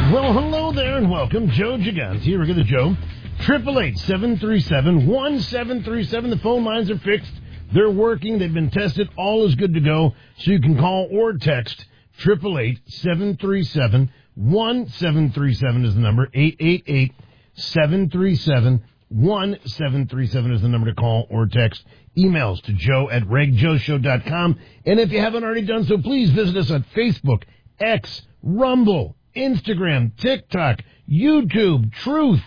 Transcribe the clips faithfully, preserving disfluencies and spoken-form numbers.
Well, hello there and welcome. Joe Gigante here. We're going to Joe. triple eight, seven three seven, one seven three seven. The phone lines are fixed. They're working. They've been tested. All is good to go. So you can call or text. triple eight, seven three seven, one seven three seven is the number. eight eight eight, seven three seven, one seven three seven is the number to call or text. Emails to joe at reg joe show dot com. And if you haven't already done so, please visit us on Facebook, X, Rumble, Instagram, TikTok, YouTube, Truth.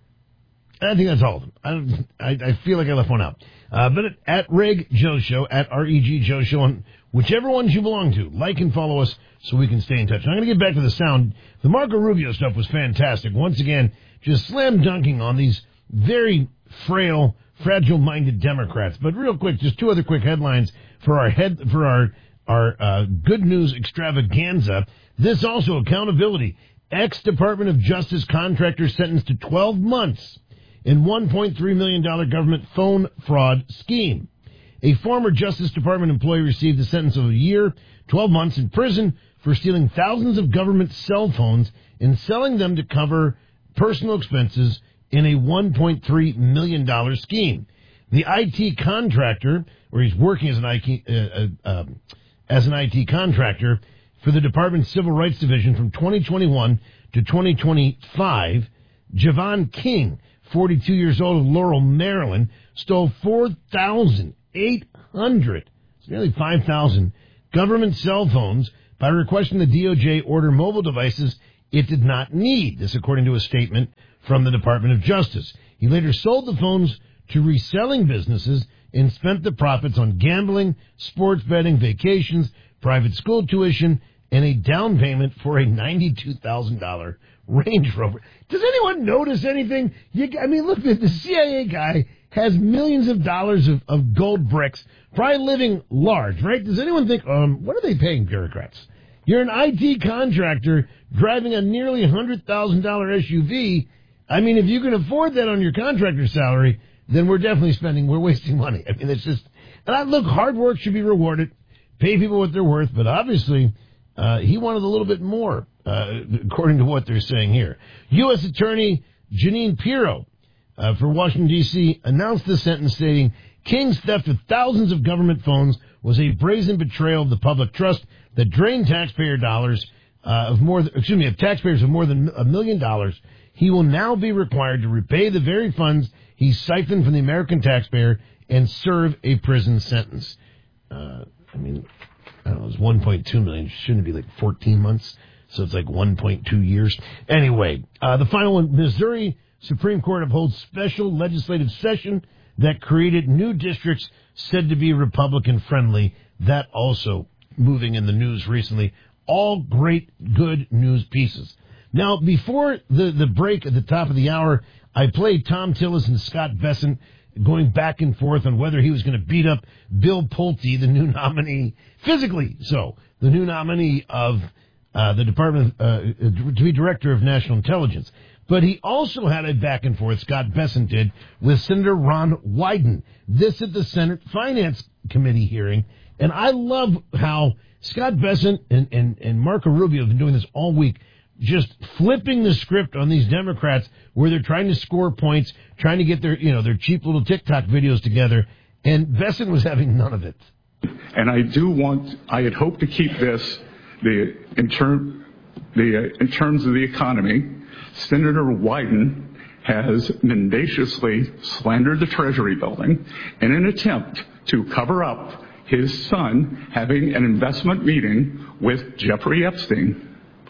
I think that's all of them. I, I, I feel like I left one out. Uh, but at Reg Joe Show, at R E G Joe Show, on whichever ones you belong to, like and follow us so we can stay in touch. And I'm going to get back to the sound. The Marco Rubio stuff was fantastic. Once again, just slam dunking on these very frail, fragile-minded Democrats. But real quick, just two other quick headlines for our head for our our uh, good news extravaganza. This also, accountability. Ex-Department of Justice contractor sentenced to twelve months in one point three million dollars government phone fraud scheme. A former Justice Department employee received a sentence of a year, twelve months in prison for stealing thousands of government cell phones and selling them to cover personal expenses in a one point three million dollars scheme. The I T contractor, or he's working as an I T, uh, uh, um, as an I T contractor for the Department's Civil Rights Division from twenty twenty-one to twenty twenty-five, Javon King, forty-two years old of Laurel, Maryland, stole four thousand eight hundred, it's nearly five thousand, government cell phones by requesting the D O J order mobile devices it did not need. This according to a statement from the Department of Justice. He later sold the phones to reselling businesses and spent the profits on gambling, sports betting, vacations, private school tuition, and a down payment for a ninety-two thousand dollars Range Rover. Does anyone notice anything? You, I mean, look, the C I A guy has millions of dollars of, of gold bricks, probably living large, right? Does anyone think, um, what are they paying bureaucrats? You're an I T contractor driving a nearly one hundred thousand dollars S U V. I mean, if you can afford that on your contractor salary, then we're definitely spending, we're wasting money. I mean, it's just, and I, look, hard work should be rewarded. Pay people what they're worth, but obviously, uh, he wanted a little bit more, uh, according to what they're saying here. U S Attorney Jeanine Pirro, uh, for Washington, D C, announced the sentence stating, King's theft of thousands of government phones was a brazen betrayal of the public trust that drained taxpayer dollars, uh, of more, th- excuse me, of taxpayers of more than a million dollars. He will now be required to repay the very funds he siphoned from the American taxpayer and serve a prison sentence. Uh, I mean, I don't know, it's one point two million. Shouldn't it be like fourteen months? So it's like one point two years. Anyway, uh, the final one, Missouri Supreme Court upholds special legislative session that created new districts said to be Republican friendly. That also moving in the news recently. All great, good news pieces. Now, before the, the break at the top of the hour, I played Thom Tillis and Scott Bessent going back and forth on whether he was going to beat up Bill Pulte, the new nominee, physically so, the new nominee of uh, the Department uh, to be Director of National Intelligence. But he also had a back and forth, Scott Bessent did, with Senator Ron Wyden. This at the Senate Finance Committee hearing. And I love how Scott Bessent and, and, and Marco Rubio have been doing this all week, just flipping the script on these Democrats where they're trying to score points, trying to get their, you know, their cheap little TikTok videos together. And Bessent was having none of it. And I do want, I had hoped to keep this, the, in, term, the, uh, in terms of the economy, Senator Wyden has mendaciously slandered the Treasury building in an attempt to cover up his son having an investment meeting with Jeffrey Epstein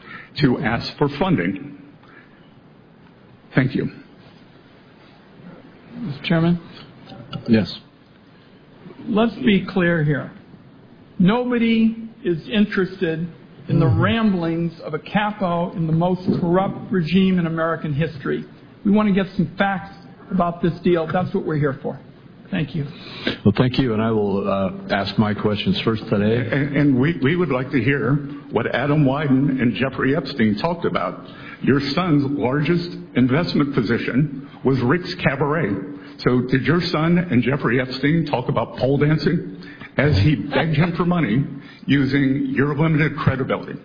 to ask for funding. Thank you. Mister Chairman? Yes. Let's be clear here. Nobody is interested in the ramblings of a capo in the most corrupt regime in American history. We want to get some facts about this deal. That's what we're here for. Thank you. Well, thank you, and I will uh, ask my questions first today. And, and we, we would like to hear what Adam Wyden and Jeffrey Epstein talked about. Your son's largest investment position was Rick's Cabaret. So did your son and Jeffrey Epstein talk about pole dancing as he begged him for money using your limited credibility?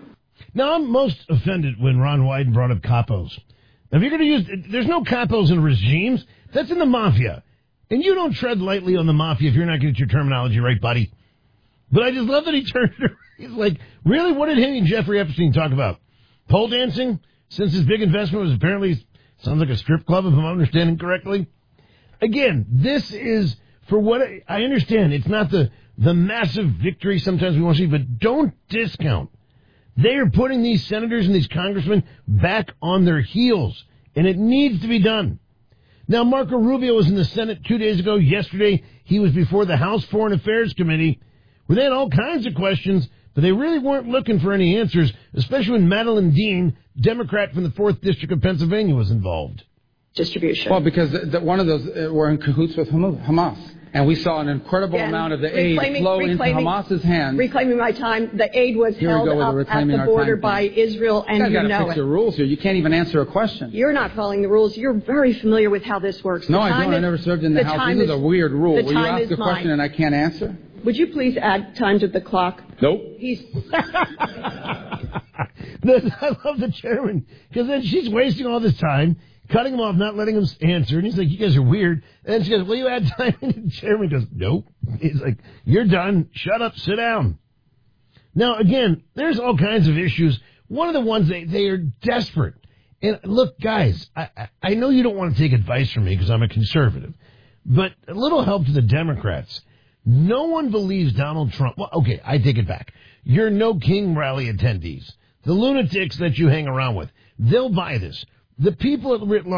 Now, I'm most offended when Ron Wyden brought up capos. Now, if you're going to use, there's no capos in regimes. That's in the mafia. And you don't tread lightly on the mafia if you're not going to get your terminology right, buddy. But I just love that he turned it around. He's like, really? What did he and Jeffrey Epstein talk about? Pole dancing? Since his big investment was apparently, sounds like a strip club, if I'm understanding correctly. Again, this is, for what I, I understand, it's not the, the massive victory sometimes we want to see, but don't discount. They are putting these senators and these congressmen back on their heels, and it needs to be done. Now, Marco Rubio was in the Senate two days ago. Yesterday, he was before the House Foreign Affairs Committee, where they had all kinds of questions, but they really weren't looking for any answers, especially when Madeline Dean, Democrat from the fourth District of Pennsylvania, was involved. Distribution. Well, because the, the, one of those uh, were in cahoots with Hamas. And we saw an incredible Again, amount of the aid flow into Hamas's hands. Reclaiming my time. The aid was Here held up at the border by Israel, and you, you know gotta fix it. the rules here. You can't even answer a question. You're not following the rules. You're very familiar with how this works. No, the I don't. Is, I never served in the, the House. This is, is a weird rule. Will you ask a question mine. and I can't answer? Would you please add time to the clock? Nope. He's. I love the chairman, because then she's wasting all this time, cutting him off, not letting him answer. And he's like, you guys are weird. And then she goes, will you add time? And the chairman goes, nope. He's like, you're done. Shut up. Sit down. Now, again, there's all kinds of issues. One of the ones, they, they are desperate. And look, guys, I, I, I know you don't want to take advice from me because I'm a conservative, but a little help to the Democrats. No one believes Donald Trump. Well, okay, I take it back. You're no King rally attendees. The lunatics that you hang around with, they'll buy this. The people at